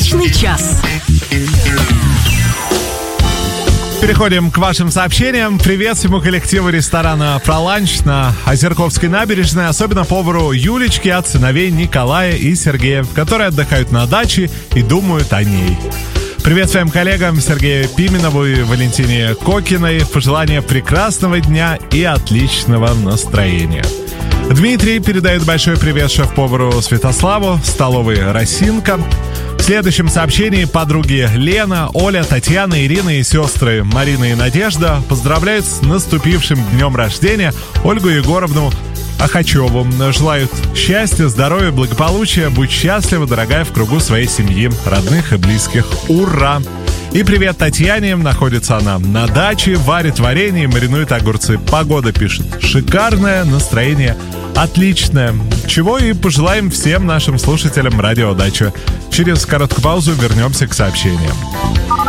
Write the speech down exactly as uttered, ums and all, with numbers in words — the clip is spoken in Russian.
Личный час. Переходим к вашим сообщениям. Привет всему коллективу ресторана «Проланч» на Озерковской набережной, особенно повару Юлечке от сыновей Николая и Сергея, которые отдыхают на даче и думают о ней. Привет своим коллегам Сергею Пименову и Валентине Кокиной. Пожелания прекрасного дня и отличного настроения. Дмитрий передает большой привет шеф-повару Святославу, столовой «Росинка». В следующем сообщении подруги Лена, Оля, Татьяна, Ирина и сестры Марина и Надежда поздравляют с наступившим днем рождения Ольгу Егоровну Ахачеву. Желают счастья, здоровья, благополучия. Будь счастлива, дорогая, в кругу своей семьи, родных и близких. Ура! И привет Татьяне. Находится она на даче, варит варенье и маринует огурцы. Погода, пишет, шикарное, настроение отличное. Чего и пожелаем всем нашим слушателям радио «Дача». Через короткую паузу вернемся к сообщениям.